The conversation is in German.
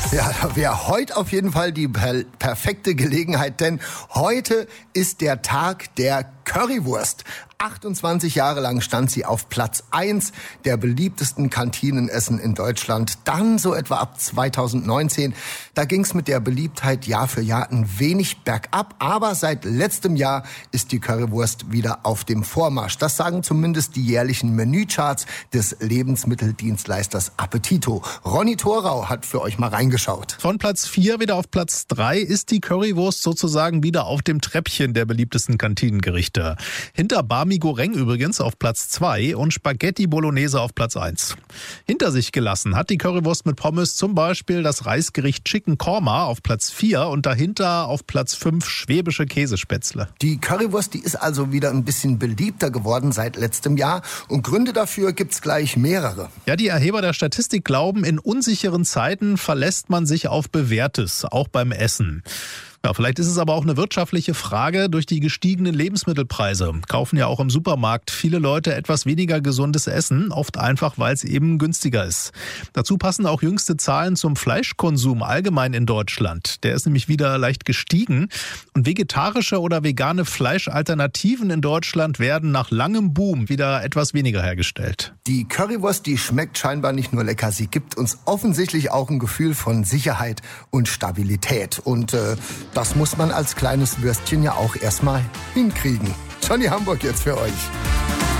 Ja, da wäre heute auf jeden Fall die perfekte Gelegenheit, denn heute ist der Tag der Currywurst. 28 Jahre lang stand sie auf Platz 1 der beliebtesten Kantinenessen in Deutschland. Dann so etwa ab 2019, da ging es mit der Beliebtheit Jahr für Jahr ein wenig bergab. Aber seit letztem Jahr ist die Currywurst wieder auf dem Vormarsch. Das sagen zumindest die jährlichen Menücharts des Lebensmitteldienstleisters Appetito. Ronny Thorau hat für euch mal reingeschaut. Von Platz 4 wieder auf Platz 3 ist die Currywurst sozusagen wieder auf dem Treppchen der beliebtesten Kantinengerichte. Hinter Barmi Goreng übrigens auf Platz 2 und Spaghetti Bolognese auf Platz 1. Hinter sich gelassen hat die Currywurst mit Pommes zum Beispiel das Reisgericht Chicken Korma auf Platz 4 und dahinter auf Platz 5 schwäbische Käsespätzle. Die Currywurst, die ist also wieder ein bisschen beliebter geworden seit letztem Jahr und Gründe dafür gibt's gleich mehrere. Ja, die Erheber der Statistik glauben, in unsicheren Zeiten verlässt man sich auf Bewährtes, auch beim Essen. Ja, vielleicht ist es aber auch eine wirtschaftliche Frage. Durch die gestiegenen Lebensmittelpreise kaufen ja auch im Supermarkt viele Leute etwas weniger gesundes Essen, oft einfach, weil es eben günstiger ist. Dazu passen auch jüngste Zahlen zum Fleischkonsum allgemein in Deutschland. Der ist nämlich wieder leicht gestiegen und vegetarische oder vegane Fleischalternativen in Deutschland werden nach langem Boom wieder etwas weniger hergestellt. Die Currywurst, die schmeckt scheinbar nicht nur lecker, sie gibt uns offensichtlich auch ein Gefühl von Sicherheit und Stabilität. Und das muss man als kleines Würstchen ja auch erstmal hinkriegen. Johnny Hamburg jetzt für euch.